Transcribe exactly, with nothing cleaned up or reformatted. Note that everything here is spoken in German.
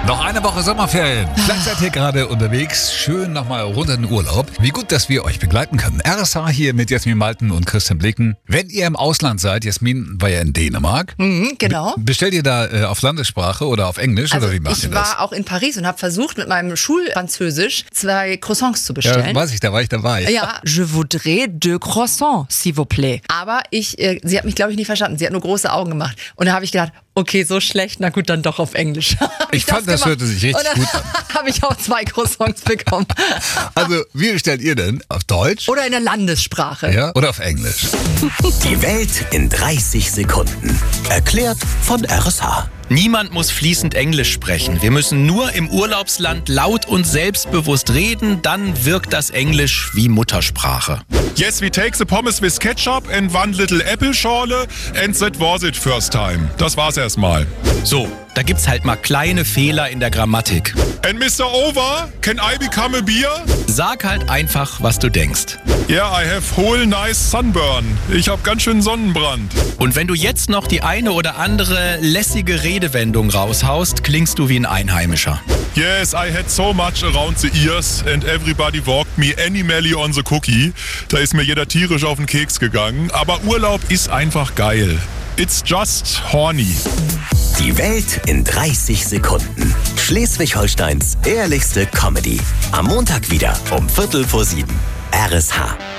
Noch eine Woche Sommerferien. Vielleicht seid ihr gerade unterwegs. Schön nochmal runter in den Urlaub. Wie gut, dass wir euch begleiten können. R S H hier mit Jasmin Malten und Christian Blicken. Wenn ihr im Ausland seid, Jasmin war ja in Dänemark. Mhm, genau. Be- bestellt ihr da äh, auf Landessprache oder auf Englisch? Also oder wie macht ich ihr das? war auch in Paris und habe versucht, mit meinem Schulfranzösisch zwei Croissants zu bestellen. Ja, weiß ich, da war ich dabei. Ja, je voudrais deux croissants, s'il vous plaît. Aber ich, äh, sie hat mich, glaube ich, nicht verstanden. Sie hat nur große Augen gemacht. Und da habe ich gedacht, okay, so schlecht, na gut, dann doch auf Englisch. Ich fand, das, das hörte sich richtig und dann gut an. habe ich auch zwei Croissants bekommen. Also, wie bestellt ihr denn? Auf Deutsch? Oder in der Landessprache. Ja, oder auf Englisch? Die Welt in dreißig Sekunden. Erklärt von R S H. Niemand muss fließend Englisch sprechen. Wir müssen nur im Urlaubsland laut und selbstbewusst reden, dann wirkt das Englisch wie Muttersprache. Yes, we take the pommes with ketchup and one little apple schorle and that was it first time. Das war's erstmal. So, da gibt's halt mal kleine Fehler in der Grammatik. And Mister Over, can I become a beer? Sag halt einfach, was du denkst. Yeah, I have whole nice sunburn. Ich hab ganz schön Sonnenbrand. Und wenn du jetzt noch die eine oder andere lässige Redewendung raushaust, klingst du wie ein Einheimischer. Yes, I had so much around the ears and everybody walked me animally on the cookie. Da ist mir jeder tierisch auf den Keks gegangen. Aber Urlaub ist einfach geil. It's just horny. Die Welt in dreißig Sekunden. Schleswig-Holsteins ehrlichste Comedy. Am Montag wieder um Viertel vor sieben. R S H.